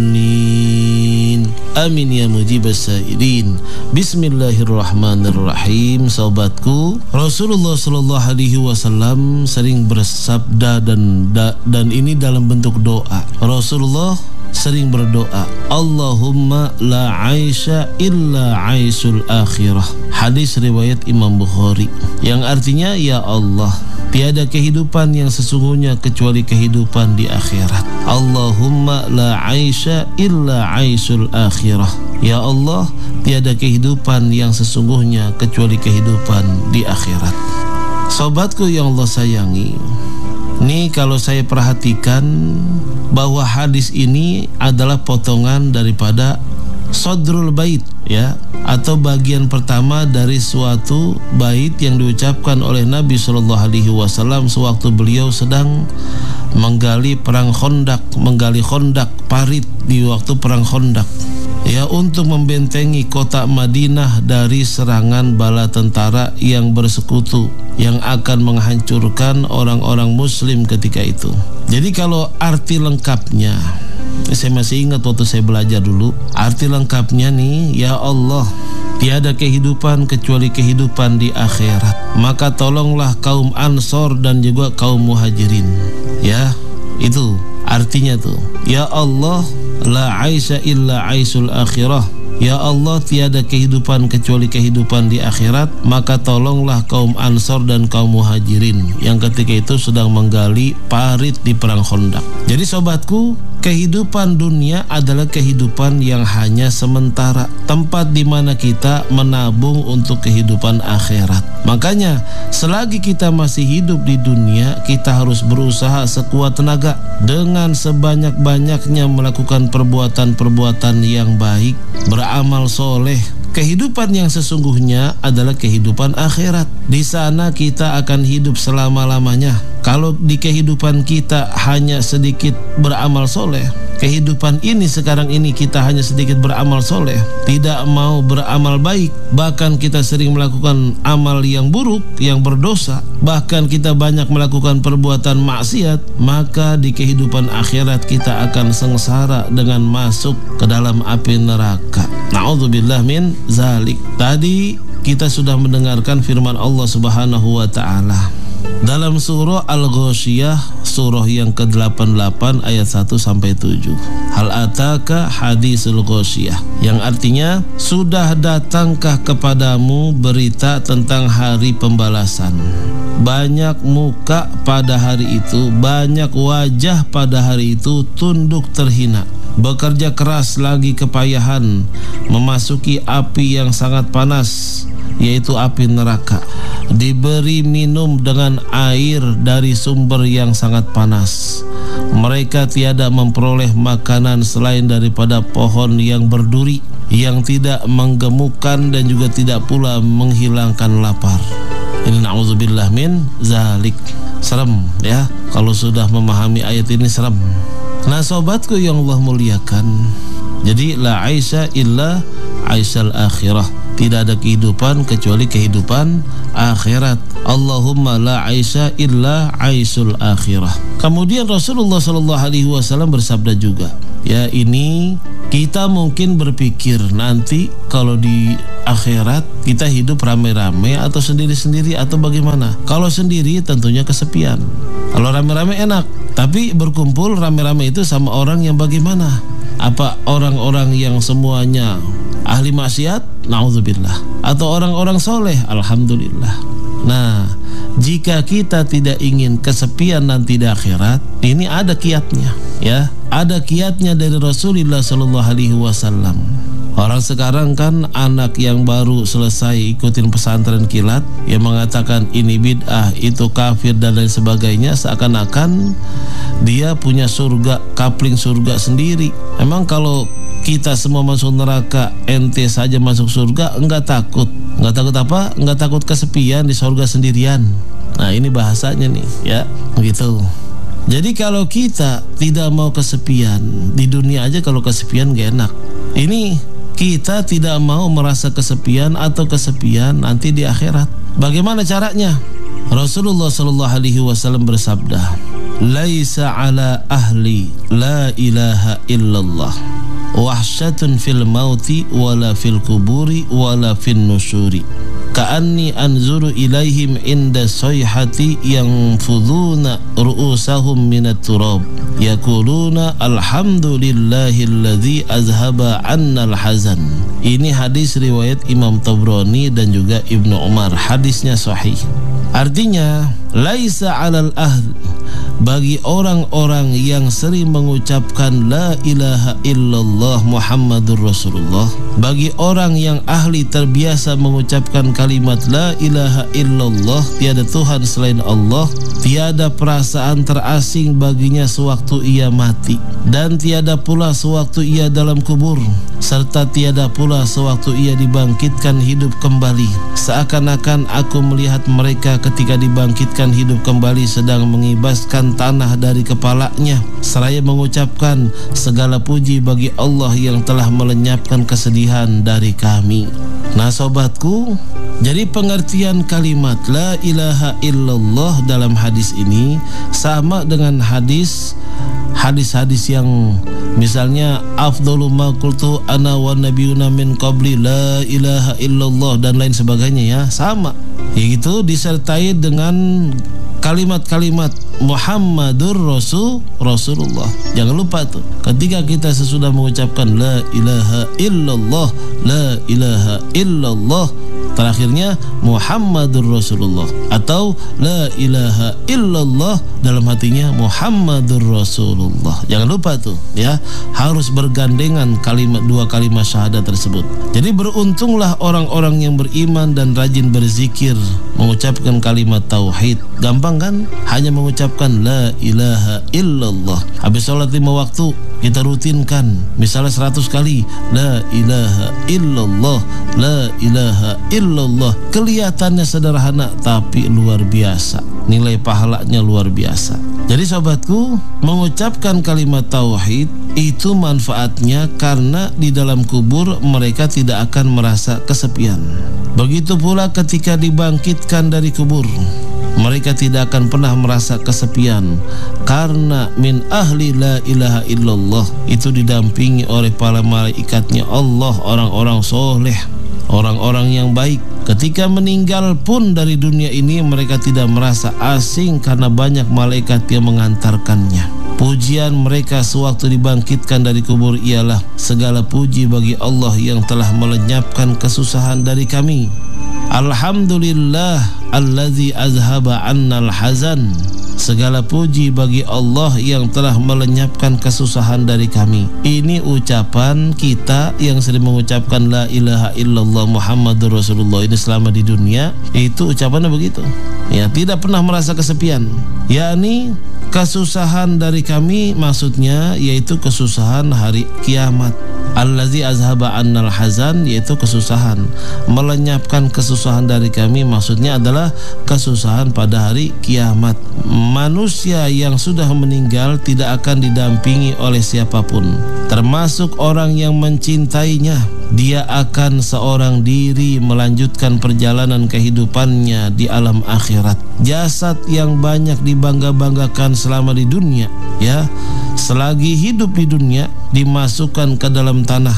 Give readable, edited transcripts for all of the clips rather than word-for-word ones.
Amin ya mujibas sa'ilin. Bismillahirrahmanirrahim. Sobatku, Rasulullah Shallallahu Alaihi Wasallam sering bersabda dan ini dalam bentuk doa. Rasulullah sering berdoa, Allahumma la aisha illa aisul akhirah. Hadis riwayat Imam Bukhari, yang artinya, ya Allah, tiada kehidupan yang sesungguhnya kecuali kehidupan di akhirat. Allahumma la aisha illa aisul akhirah. Ya Allah, tiada kehidupan yang sesungguhnya kecuali kehidupan di akhirat. Sobatku yang Allah sayangi, ini kalau saya perhatikan bahwa hadis ini adalah potongan daripada Sodrul Bait, ya, atau bagian pertama dari suatu bait yang diucapkan oleh Nabi Shallallahu Alaihi Wasallam sewaktu beliau sedang menggali Khandaq, parit di waktu perang Khandaq, ya, untuk membentengi kota Madinah dari serangan bala tentara yang bersekutu yang akan menghancurkan orang-orang muslim ketika itu. Jadi kalau arti lengkapnya, saya masih ingat waktu saya belajar dulu, arti lengkapnya nih, ya Allah, tiada kehidupan kecuali kehidupan di akhirat. Maka tolonglah kaum Ansor dan juga kaum Muhajirin. Ya, itu artinya tuh. Ya Allah, la aisha illa aisul akhirah. Ya Allah, tiada kehidupan kecuali kehidupan di akhirat. Maka tolonglah kaum Ansor dan kaum Muhajirin yang ketika itu sedang menggali parit di perang Khandaq. Jadi sobatku, kehidupan dunia adalah kehidupan yang hanya sementara, tempat di mana kita menabung untuk kehidupan akhirat. Makanya selagi kita masih hidup di dunia, kita harus berusaha sekuat tenaga dengan sebanyak-banyaknya melakukan perbuatan-perbuatan yang baik, beramal soleh. Kehidupan yang sesungguhnya adalah kehidupan akhirat. Di sana kita akan hidup selama-lamanya. Kalau di kehidupan kita hanya sedikit beramal soleh, kehidupan ini sekarang ini kita hanya sedikit beramal soleh, tidak mau beramal baik, bahkan kita sering melakukan amal yang buruk, yang berdosa, bahkan kita banyak melakukan perbuatan maksiat, maka di kehidupan akhirat kita akan sengsara dengan masuk ke dalam api neraka. Na'udzubillah min zalik. Tadi kita sudah mendengarkan firman Allah Subhanahu wa taala dalam surah Al-Ghasyiyah, surah yang ke-88 ayat 1 sampai 7. Hal ataka hadisul ghasyiyah, yang artinya, sudah datangkah kepadamu berita tentang hari pembalasan? Banyak muka pada hari itu, banyak wajah pada hari itu tunduk terhina, bekerja keras lagi kepayahan, memasuki api yang sangat panas, yaitu api neraka, diberi minum dengan air dari sumber yang sangat panas. Mereka tiada memperoleh makanan selain daripada pohon yang berduri, yang tidak menggemukkan dan juga tidak pula menghilangkan lapar. Ini na'udzubillah min zalik. Serem ya, kalau sudah memahami ayat ini serem. Nah sobatku yang Allah muliakan, jadi la aisha illa aisal akhirah, tidak ada kehidupan kecuali kehidupan akhirat. Allahumma la aisha illa aisul akhirah. Kemudian Rasulullah Shallallahu Alaihi Wasallam bersabda juga, ya, ini kita mungkin berpikir nanti kalau di akhirat kita hidup rame-rame atau sendiri-sendiri atau bagaimana. Kalau sendiri tentunya kesepian, kalau rame-rame enak, tapi berkumpul rame-rame itu sama orang yang bagaimana? Apa orang-orang yang semuanya ahli maksiat? Na'udzubillah. Atau orang-orang soleh? Alhamdulillah. Nah, jika kita tidak ingin kesepian nanti di akhirat, ini ada kiatnya, ya. Ada kiatnya dari Rasulullah Sallallahu Alaihi Wasallam. Orang sekarang kan anak yang baru selesai ikutin pesantren kilat yang mengatakan ini bid'ah, itu kafir dan lain sebagainya, seakan-akan dia punya surga, kapling surga sendiri. Emang kalau kita semua masuk neraka, ente saja masuk surga, enggak takut? Enggak takut apa? Enggak takut kesepian di surga sendirian. Nah ini bahasanya nih, ya, begitu. Jadi kalau kita tidak mau kesepian di dunia aja, kalau kesepian gak enak. Ini kita tidak mau merasa kesepian atau kesepian nanti di akhirat. Bagaimana caranya? Rasulullah Shallallahu Alaihi Wasallam bersabda, laisa ala ahli la ilaha illallah wahsyatun fil mauti wala fil kuburi wala fin nusyuri ka'anni anzuru ilaihim inda sayhati yanfudhuna ru'usahum minat turab yaquluna alhamdulillahilladzi azhaba 'annal hazan. Ini hadis riwayat Imam Tabrani dan juga Ibnu Umar. Hadisnya sahih. Artinya laisa 'alal ahl, bagi orang-orang yang sering mengucapkan la ilaha illallah Muhammadur Rasulullah, bagi orang yang ahli terbiasa mengucapkan kalimat la ilaha illallah, tiada Tuhan selain Allah, tiada perasaan terasing baginya sewaktu ia mati, dan tiada pula sewaktu ia dalam kubur, serta tiada pula sewaktu ia dibangkitkan hidup kembali. Seakan-akan aku melihat mereka ketika dibangkitkan hidup kembali sedang mengibaskan tanah dari kepalanya, seraya mengucapkan segala puji bagi Allah yang telah melenyapkan kesedihan dari kami. Nah sobatku, jadi pengertian kalimat la ilaha illallah dalam hadis ini sama dengan hadis-hadis yang misalnya afdalu ma qultu ana wa nabiyuna min qabli la ilaha illallah dan lain sebagainya, ya sama. Yaitu disertai dengan kalimat-kalimat Muhammadur Rasulullah. Jangan lupa tuh, ketika kita sesudah mengucapkan la ilaha illallah, la ilaha illallah, terakhirnya Muhammadur Rasulullah, atau la ilaha illallah dalam hatinya Muhammadur Rasulullah. Jangan lupa tuh, ya, harus bergandengan dua kalimat syahadat tersebut. Jadi beruntunglah orang-orang yang beriman dan rajin berzikir, mengucapkan kalimat tauhid. Gampang kan? Hanya mengucapkan la ilaha illallah. Habis sholat 5 waktu kita rutinkan, misalnya 100 kali la ilaha illallah, la ilaha illallah. Kelihatannya sederhana tapi luar biasa, nilai pahalanya luar biasa. Jadi sobatku, mengucapkan kalimat tauhid itu manfaatnya karena di dalam kubur mereka tidak akan merasa kesepian. Begitu pula ketika dibangkitkan dari kubur, mereka tidak akan pernah merasa kesepian karena min ahli la ilaha illallah itu didampingi oleh para malaikatnya Allah, orang-orang soleh, orang-orang yang baik. Ketika meninggal pun dari dunia ini mereka tidak merasa asing karena banyak malaikat yang mengantarkannya. Pujian mereka sewaktu dibangkitkan dari kubur ialah segala puji bagi Allah yang telah melenyapkan kesusahan dari kami. Alhamdulillah allazi azhaba 'annal hazan. Segala puji bagi Allah yang telah melenyapkan kesusahan dari kami. Ini ucapan kita yang sering mengucapkan la ilaha illallah Muhammadur Rasulullah ini selama di dunia, itu ucapannya begitu. Ya, tidak pernah merasa kesepian. Yakni kesusahan dari kami maksudnya yaitu kesusahan hari kiamat. Allazi azhaba 'annal hazan, yaitu kesusahan. Melenyapkan kesusahan dari kami maksudnya adalah kesusahan pada hari kiamat. Manusia yang sudah meninggal tidak akan didampingi oleh siapapun, termasuk orang yang mencintainya. Dia akan seorang diri melanjutkan perjalanan kehidupannya di alam akhirat. Jasad yang banyak dibangga-banggakan selama di dunia, ya, selagi hidup di dunia dimasukkan ke dalam tanah,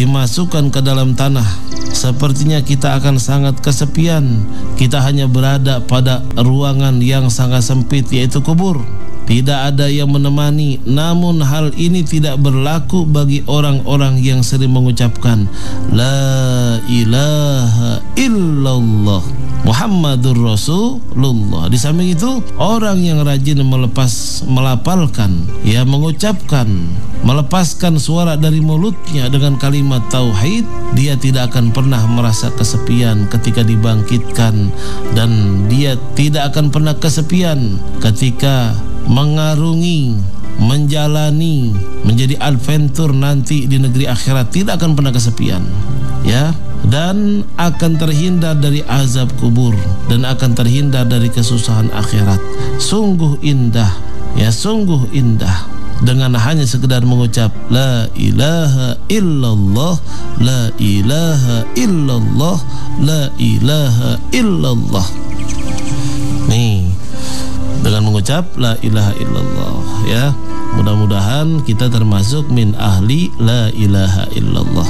sepertinya kita akan sangat kesepian. Kita hanya berada pada ruangan yang sangat sempit, yaitu kubur. Tidak ada yang menemani. Namun hal ini tidak berlaku bagi orang-orang yang sering mengucapkan la ilaha illallah Muhammadur Rasulullah. Di samping itu, orang yang rajin melafalkan, ya, mengucapkan, melepaskan suara dari mulutnya dengan kalimat tauhid, dia tidak akan pernah merasa kesepian ketika dibangkitkan, dan dia tidak akan pernah kesepian ketika mengarungi, menjalani, menjadi adventure nanti di negeri akhirat. Tidak akan pernah kesepian, ya, dan akan terhindar dari azab kubur dan akan terhindar dari kesusahan akhirat. Sungguh indah, ya, sungguh indah dengan hanya sekedar mengucap la ilaha illallah, la ilaha illallah, la ilaha illallah. Nih, dengan mengucap la ilaha illallah ya. Mudah-mudahan kita termasuk min ahli la ilaha illallah.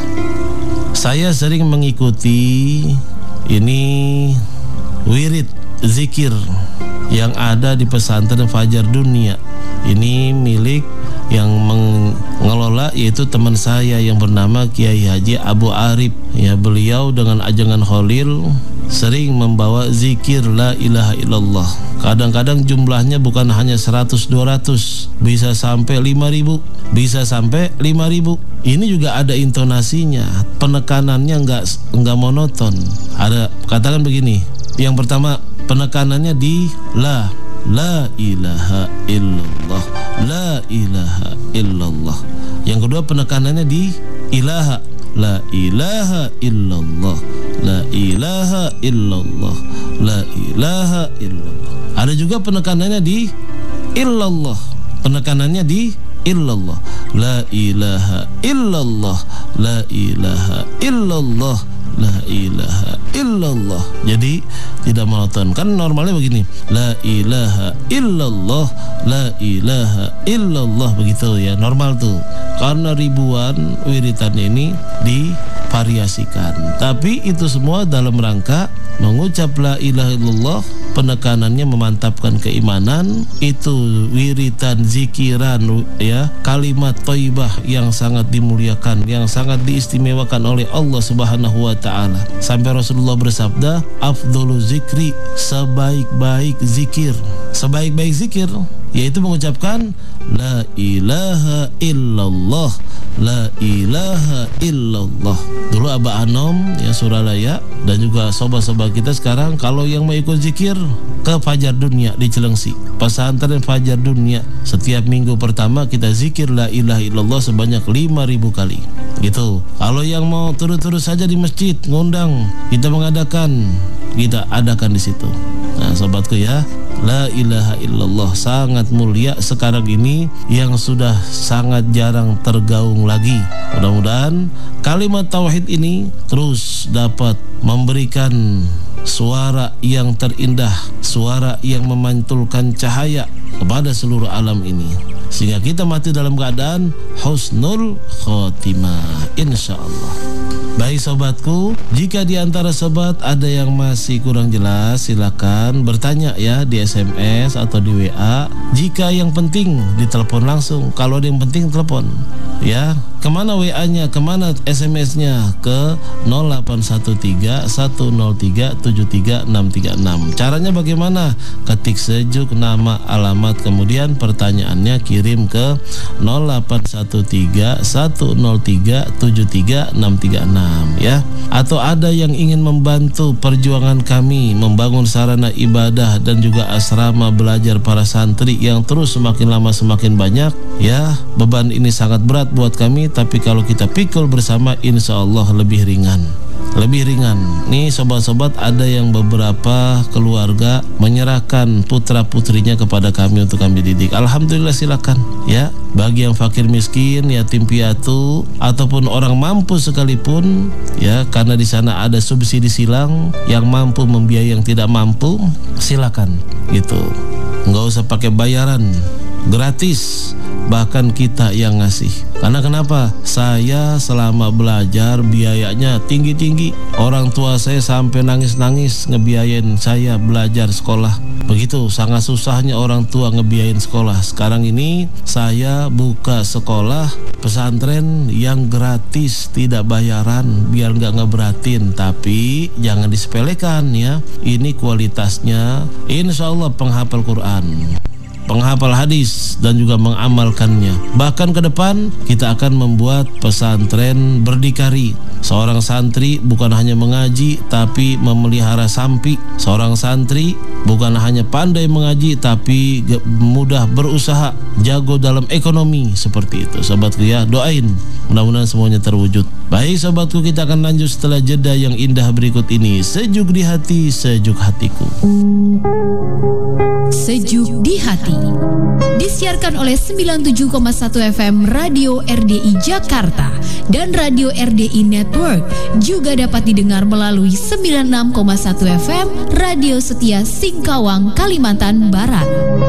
Saya sering mengikuti ini wirid zikir yang ada di pesantren Fajar Dunia. Ini milik yang mengelola yaitu teman saya yang bernama Kiai Haji Abu Arif ya. Beliau dengan ajangan Khalil sering membawa zikir la ilaha illallah. Kadang-kadang jumlahnya bukan hanya 100-200, bisa sampai 5.000, bisa sampai 5.000. Ini juga ada intonasinya, penekanannya enggak monoton. Ada, katakan begini. Yang pertama, penekanannya di la ilaha illallah, la ilaha illallah. Yang kedua, penekanannya di ilaha, la ilaha illallah, la ilaha illallah, la ilaha illallah. Ada juga penekanannya di illallah, penekanannya di illallah, la ilaha illallah, la ilaha illallah, la ilaha illallah. Jadi tidak monoton. Kan normalnya begini, la ilaha illallah, la ilaha illallah, begitu ya, normal tuh. Karena ribuan wiritannya ini divariasikan. Tapi itu semua dalam rangka mengucap la ilaha illallah, penekanannya memantapkan keimanan. Itu wiritan, zikiran ya, kalimat thayyibah yang sangat dimuliakan, yang sangat diistimewakan oleh Allah Subhanahu wa taala. Sampai Rasulullah bersabda, afdhalu zikri, sebaik-baik zikir. Sebaik-baik zikir yaitu mengucapkan la ilaha illallah, la ilaha illallah. Dulu Abah Anom ya Suralaya dan juga sobat-sobat kita sekarang kalau yang mau ikut zikir ke Fajar Dunia di Cilengsi, pesantren Fajar Dunia, setiap minggu pertama kita zikir la ilaha illallah sebanyak 5.000 kali gitu. Kalau yang mau terus-terus saja di masjid ngundang, kita adakan di situ. Nah sobatku ya, la ilaha illallah sangat mulia sekarang ini yang sudah sangat jarang tergaung lagi. Mudah-mudahan kalimat tauhid ini terus dapat memberikan suara yang terindah, suara yang memantulkan cahaya kepada seluruh alam ini, sehingga kita mati dalam keadaan husnul khotimah insyaallah. Baik sobatku, jika di antara sobat ada yang masih kurang jelas, silakan bertanya ya di SMS atau di WA. Jika yang penting ditelepon langsung, kalau ada yang penting telepon ya. Kemana WA-nya, kemana SMS-nya? Ke 0813-103-73636. Caranya bagaimana? Ketik sejuk nama, alamat, kemudian pertanyaannya kirim ke 0813-103-73636 ya. Atau ada yang ingin membantu perjuangan kami membangun sarana ibadah dan juga asrama belajar para santri yang terus semakin lama semakin banyak ya. Beban ini sangat berat buat kami, tapi kalau kita pikul bersama insya Allah lebih ringan. Nih sobat-sobat, ada yang beberapa keluarga menyerahkan putra-putrinya kepada kami untuk kami didik. Alhamdulillah, silakan ya. Bagi yang fakir miskin, yatim piatu ataupun orang mampu sekalipun ya, karena di sana ada subsidi silang yang mampu membiayai yang tidak mampu, silakan gitu. Nggak usah pakai bayaran, gratis, bahkan kita yang ngasih. Karena kenapa? Saya selama belajar biayanya tinggi-tinggi. Orang tua saya sampai nangis-nangis ngebiayain saya belajar sekolah. Begitu sangat susahnya orang tua ngebiayain sekolah. Sekarang ini saya buka sekolah pesantren yang gratis, tidak bayaran, biar nggak ngeberatin. Tapi jangan disepelekan ya. Ini kualitasnya insya Allah penghafal Quran, penghafal hadis, dan juga mengamalkannya. Bahkan ke depan kita akan membuat pesantren berdikari. Seorang santri bukan hanya mengaji tapi memelihara sampi. Seorang santri bukan hanya pandai mengaji tapi mudah berusaha, jago dalam ekonomi, seperti itu. Sobatku ya, doain mudah-mudahan semuanya terwujud. Baik sobatku, kita akan lanjut setelah jeda yang indah berikut ini. Sejuk di hati, sejuk hatiku. Sejuk di hati disiarkan oleh 97,1 FM Radio RDI Jakarta dan Radio RDI Network. Juga dapat didengar melalui 96,1 FM Radio Setia Singkawang, Kalimantan Barat.